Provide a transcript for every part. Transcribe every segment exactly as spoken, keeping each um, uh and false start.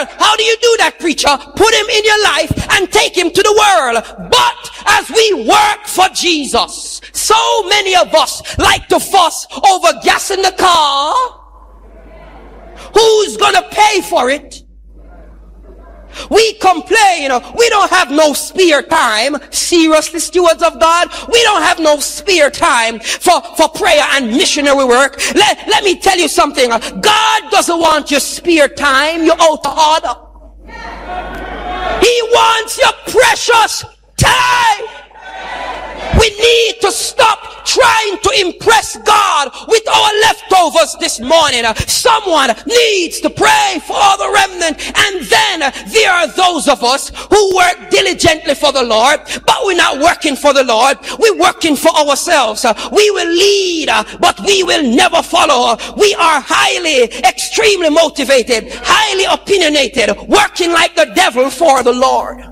how do you do that, preacher? Put him in your life and take him to the world. But as we work for Jesus, so many of us like to fuss over gas in the car. Who's gonna pay for it? We complain, we don't have no spare time. Seriously, stewards of God, we don't have no spare time for, for prayer and missionary work. Let, let me tell you something. God doesn't want your spare time, you're out of order. He wants your precious time. We need to stop trying to impress God with our leftovers this morning. Someone needs to pray for the remnant. And then there are those of us who work diligently for the Lord, but we're not working for the Lord. We're working for ourselves. We will lead, but we will never follow. We are highly, extremely motivated, highly opinionated, working like the devil for the Lord.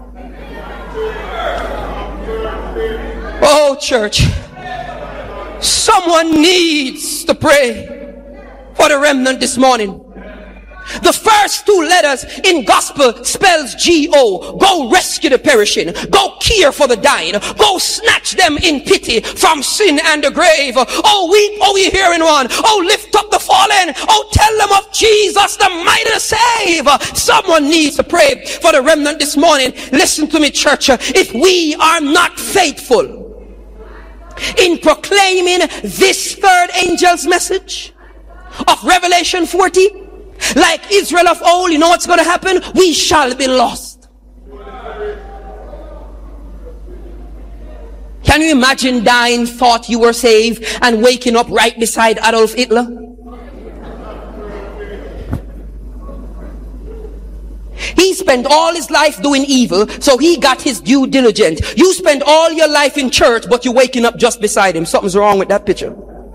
Oh, church, someone needs to pray for the remnant this morning. The first two letters in gospel spells G O. Go rescue the perishing. Go care for the dying. Go snatch them in pity from sin and the grave. Oh, weep, oh, ye hearing one. Oh, lift up the fallen. Oh, tell them of Jesus, the mighty to save. Someone needs to pray for the remnant this morning. Listen to me, church. If we are not faithful in proclaiming this third angel's message of Revelation forty, like Israel of old, you know what's going to happen? We shall be lost. Can you imagine dying, thought you were saved, and waking up right beside Adolf Hitler? He spent all his life doing evil, so he got his due diligence. You spend all your life in church, but you're waking up just beside him. Something's wrong with that picture.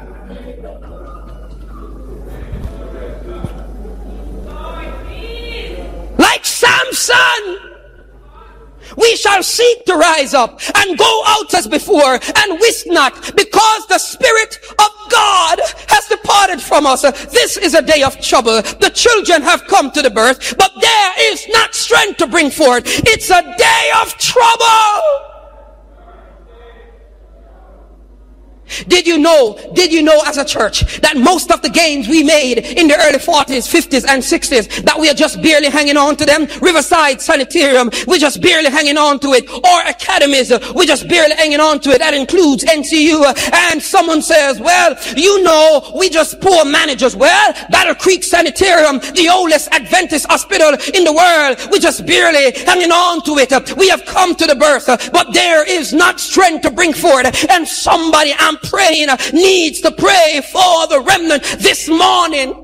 Like Samson, we shall seek to rise up and go out as before and wist not, because the Spirit of God has departed from us. This is a day of trouble. The children have come to the birth, but there is not strength to bring forth. It's a day of trouble. Did you know, did you know as a church that most of the gains we made in the early forties, fifties and sixties, that we are just barely hanging on to them? Riverside Sanitarium, we're just barely hanging on to it. Or academies, we're just barely hanging on to it. That includes N C U. And someone says, well, you know, we just poor managers. Well, Battle Creek Sanitarium, the oldest Adventist hospital in the world, we're just barely hanging on to it. We have come to the birth, but there is not strength to bring forth. And somebody, I'm praying, needs to pray for the remnant this morning.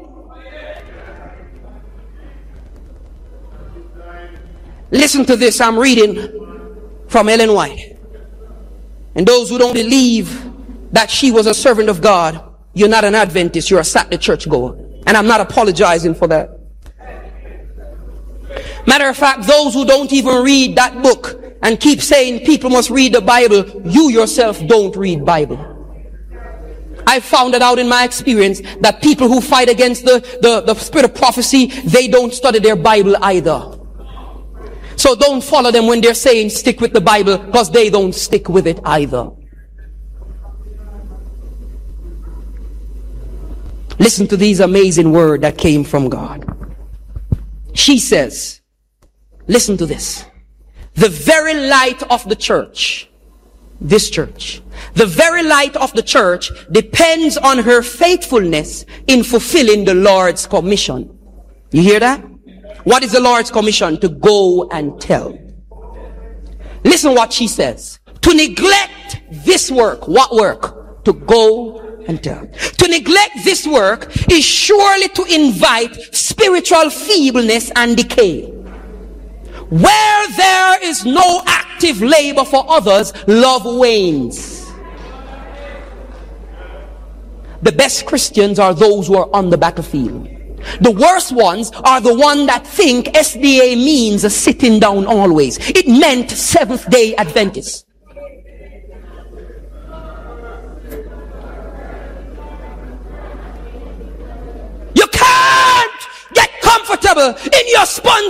Listen to this. I'm reading from Ellen White. And those who don't believe that she was a servant of God, you're not an Adventist, you're a Saturday church goer. And I'm not apologizing for that. Matter of fact, those who don't even read that book and keep saying people must read the Bible, you yourself don't read Bible. I found it out in my experience that people who fight against the, the, the spirit of prophecy, they don't study their Bible either. So don't follow them when they're saying stick with the Bible, because they don't stick with it either. Listen to these amazing words that came from God. She says, listen to this. The very light of the church, this church, the very light of the church depends on her faithfulness in fulfilling the Lord's commission. You hear that? What is the Lord's commission? To go and tell. Listen what she says. To neglect this work. What work? To go and tell. To neglect this work is surely to invite spiritual feebleness and decay. Where there is no active labor for others, love wanes. The best Christians are those who are on the battlefield. The worst ones are the ones that think S D A means a sitting down always. It meant Seventh Day Adventists. You can't get comfortable in your sponge